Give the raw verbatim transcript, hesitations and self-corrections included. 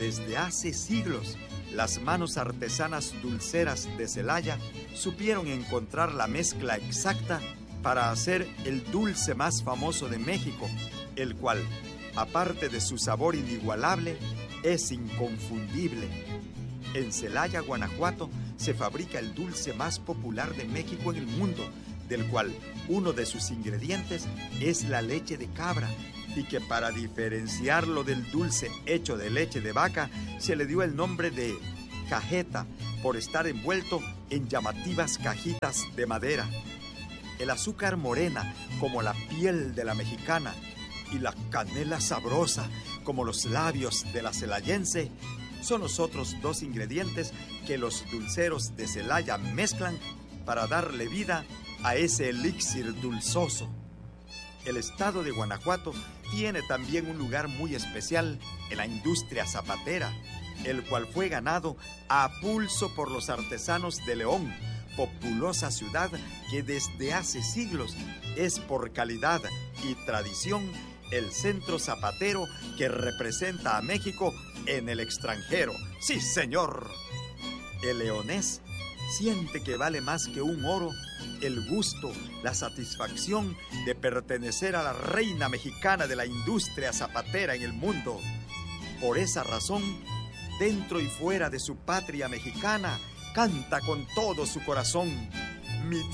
Desde hace siglos, las manos artesanas dulceras de Celaya supieron encontrar la mezcla exacta para hacer el dulce más famoso de México, el cual, aparte de su sabor inigualable, es inconfundible. En Celaya, Guanajuato, se fabrica el dulce más popular de México en el mundo, del cual uno de sus ingredientes es la leche de cabra, y que para diferenciarlo del dulce hecho de leche de vaca, se le dio el nombre de cajeta, por estar envuelto en llamativas cajitas de madera. El azúcar morena, como la piel de la mexicana, y la canela sabrosa, como los labios de la celayense, son los otros dos ingredientes que los dulceros de Celaya mezclan para darle vida a ese elixir dulzoso. El estado de Guanajuato tiene también un lugar muy especial en la industria zapatera, el cual fue ganado a pulso por los artesanos de León, populosa ciudad que desde hace siglos es por calidad y tradición el centro zapatero que representa a México en el extranjero. ¡Sí, señor! El leonés siente que vale más que un oro el gusto, la satisfacción de pertenecer a la reina mexicana de la industria zapatera en el mundo. Por esa razón, dentro y fuera de su patria mexicana, canta con todo su corazón: mi